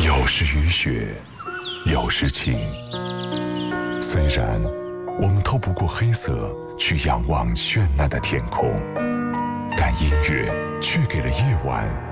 有时雨雪，有时晴。虽然我们透不过黑色去仰望绚烂的天空，但音乐却给了夜晚